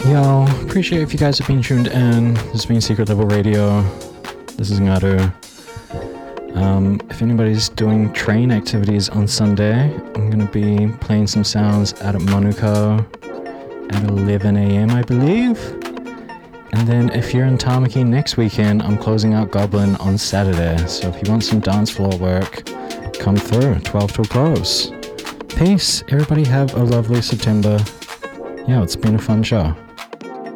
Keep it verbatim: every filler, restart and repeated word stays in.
Yo, appreciate if you guys have been tuned in. This has been Secret Level Radio. This is Ngadu. Um, if anybody's doing train activities on Sunday, I'm going to be playing some sounds out at Monaco at eleven a.m. I believe. And then if you're in Tamaki next weekend, I'm closing out Goblin on Saturday. So if you want some dance floor work, come through, twelve till close. Peace. Everybody have a lovely September. Yeah, it's been a fun show.